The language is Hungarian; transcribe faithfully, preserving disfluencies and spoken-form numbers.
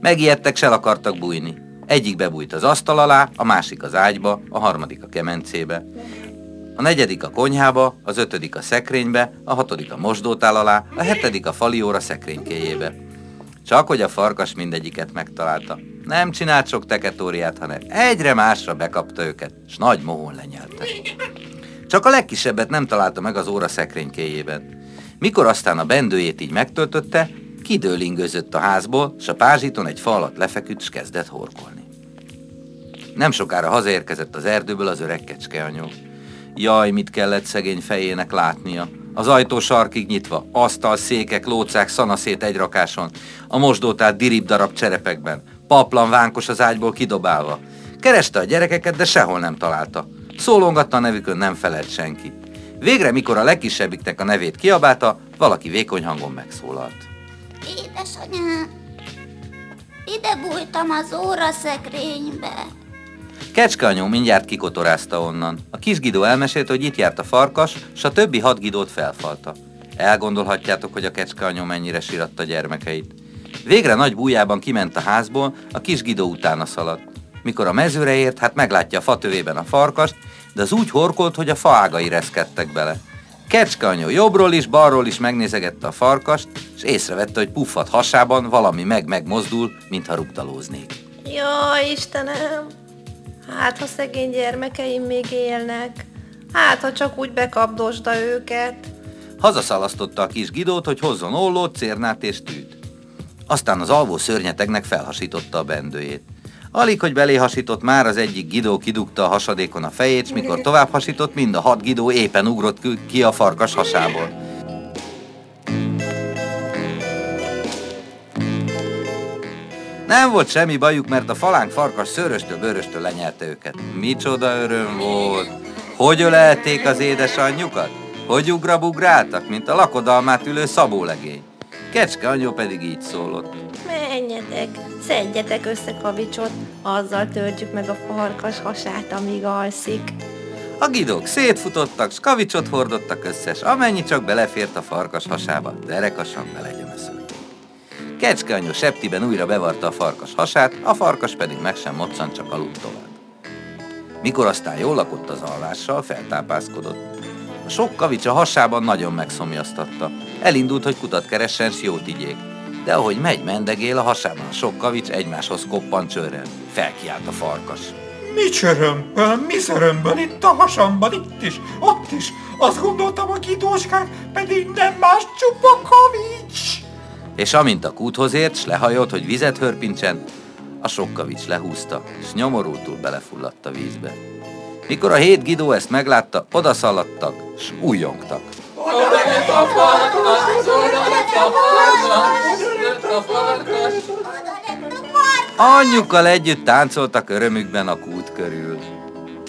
Megijedtek, s el akartak bújni. Egyik bebújt az asztal alá, a másik az ágyba, a harmadik a kemencébe. A negyedik a konyhába, az ötödik a szekrénybe, a hatodik a mosdótál alá, a hetedik a falióra szekrénykéjébe. Csak hogy a farkas mindegyiket megtalálta. Nem csinált sok teketóriát, hanem egyre másra bekapta őket, s nagy mohón lenyelte. Csak a legkisebbet nem találta meg az óra szekrénykéjében. Mikor aztán a bendőjét így megtöltötte, kidőlingőzött a házból, s a pázsiton egy fa alatt lefeküdt, s kezdett horkolni. Nem sokára hazaérkezett az erdőből az öreg kecskeanyó. Jaj, mit kellett szegény fejének látnia. Az ajtó sarkig nyitva, asztal, székek, lócák, szanaszét egy rakáson, a mosdótál dirib darab cserepekben, paplan vánkos az ágyból kidobálva. Kereste a gyerekeket, de sehol nem találta. Szólongatta a nevükön, nem felelt senki. Végre, mikor a legkisebbiknek a nevét kiabálta, valaki vékony hangon megszólalt. Édesanyám, ide bújtam az óraszekrénybe. Kecskeanyó mindjárt kikotorázta onnan. A kis Gidó elmesélt, hogy itt járt a farkas, s a többi hat Gidót felfalta. Elgondolhatjátok, hogy a kecskeanyó mennyire síratta gyermekeit. Végre nagy bújjában kiment a házból, a kis Gidó utána szaladt. Mikor a mezőre ért, hát meglátja a fatövében a farkast, de az úgy horkolt, hogy a faágai reszkedtek bele. Kecskeanyó jobbról is, balról is megnézegette a farkast, és észrevette, hogy puffat hasában valami meg-megmozdul, mintha rugdalóznék. Jaj, Istenem! Hát, ha szegény gyermekeim még élnek. Hát, ha csak úgy bekapdosda őket. Hazaszalasztotta a kis Gidót, hogy hozzon ollót, cérnát és tűt. Aztán az alvó szörnyetegnek felhasította a bendőjét. Alig, hogy belé hasított, már az egyik Gidó kidugta a hasadékon a fejét, s mikor tovább hasított, mind a hat Gidó éppen ugrott ki a farkas hasából. Nem volt semmi bajuk, mert a falánk farkas szőröstől bőröstől lenyelte őket. Micsoda öröm volt! Hogy ölelték az édesanyjukat? Hogy ugrabugráltak, mint a lakodalmát ülő szabólegény. Kecskeanyó pedig így szólott. Menjetek, szedjetek össze kavicsot, azzal töltjük meg a farkas hasát, amíg alszik. A Gidók szétfutottak, s kavicsot hordottak össze, s amennyi csak belefért a farkas hasába, derekasan belegyömöszölték. Kecskeanyó septiben újra bevarta a farkas hasát, a farkas pedig meg sem moccant, csak aludt tovább. Mikor aztán jól lakott az alvással, feltápászkodott. A sok kavics a hasában nagyon megszomjaztatta. Elindult, hogy kutat keressen, s jót igyék. De ahogy megy, mendegél, a hasában a sok kavics egymáshoz koppan csőrrel. Felkiált a farkas. Mi csörömpöl, mi szörömböl itt a hasamban, itt is, ott is. Azt gondoltam, a Gidóskák pedig nem más, csupa kavics. És amint a kúthoz ért, s lehajolt, hogy vizet hörpincsen, a sok kavics lehúzta, s nyomorultul belefulladt a vízbe. Mikor a hét Gidó ezt meglátta, odaszaladtak, s újjongtak. Oda lett a farkas, oda lett a farkas, lett a farkas. Anyjukkal együtt táncoltak örömükben a kút körül.